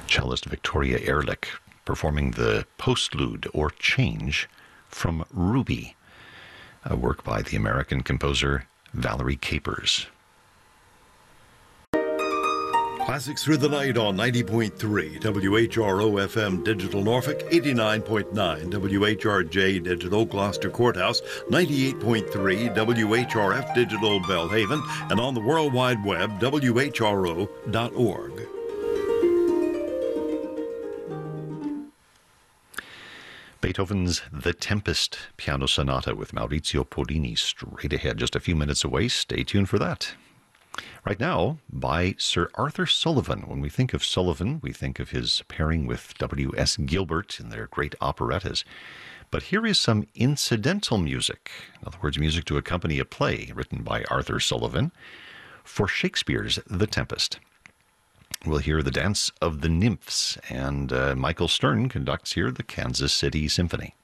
cellist Victoria Ehrlich performing the postlude or change from Ruby, a work by the American composer Valerie Capers. Classics Through the Night on 90.3 WHRO FM Digital Norfolk, 89.9 WHRJ Digital Gloucester Courthouse, 98.3 WHRF Digital Belhaven, and on the World Wide Web, WHRO.org. Beethoven's The Tempest Piano Sonata with Maurizio Pollini straight ahead, just a few minutes away. Stay tuned for that. Right now, by Sir Arthur Sullivan. When we think of Sullivan, we think of his pairing with W.S. Gilbert in their great operettas. But here is some incidental music, in other words, music to accompany a play written by Arthur Sullivan for Shakespeare's The Tempest. We'll hear the Dance of the Nymphs, and Michael Stern conducts here the Kansas City Symphony.